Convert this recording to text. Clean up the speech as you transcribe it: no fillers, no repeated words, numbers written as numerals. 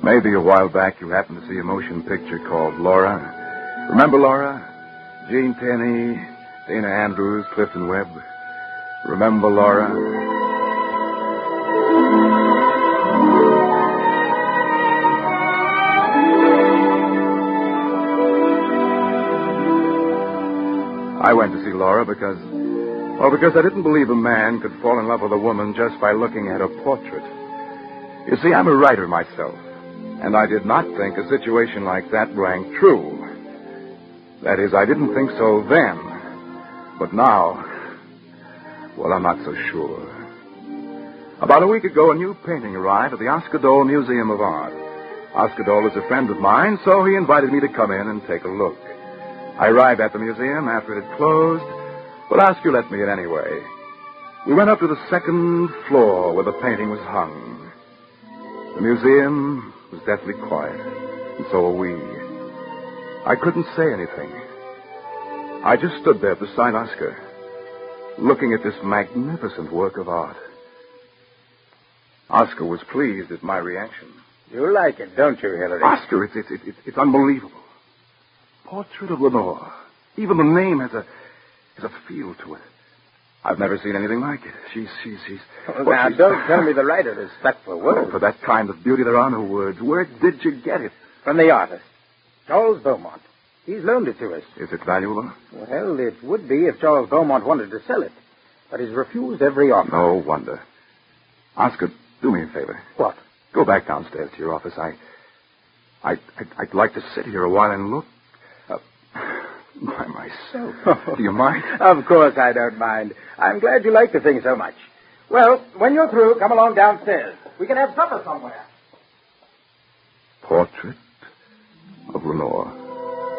Maybe a while back you happened to see a motion picture called Laura. Remember Laura? Gene Tierney, Dana Andrews, Clifton Webb. Remember Laura? I went to see Laura because I didn't believe a man could fall in love with a woman just by looking at her portrait. You see, I'm a writer myself, and I did not think a situation like that rang true. That is, I didn't think so then. But now, well, I'm not so sure. About a week ago, a new painting arrived at the Oscar Dole Museum of Art. Oscar Dole is a friend of mine, so he invited me to come in and take a look. I arrived at the museum after it had closed, but Oscar let me in anyway. We went up to the second floor where the painting was hung. The museum was deathly quiet, and so were we. I couldn't say anything. I just stood there beside Oscar, looking at this magnificent work of art. Oscar was pleased at my reaction. You like it, don't you, Hillary? Oscar, it's unbelievable. Portrait of Lenore. Even the name has a feel to it. I've never seen anything like it. She's... Now, don't tell me the writer is stuck for words. Oh, for that kind of beauty, there are no words. Where did you get it? From the artist, Charles Beaumont. He's loaned it to us. Is it valuable? Well, it would be if Charles Beaumont wanted to sell it. But he's refused every offer. No wonder. Oscar, do me a favor. What? Go back downstairs to your office. I'd like to sit here a while and look. By myself. Do you mind? Of course I don't mind. I'm glad you like the thing so much. Well, when you're through, come along downstairs. We can have supper somewhere. Portrait of Lenore.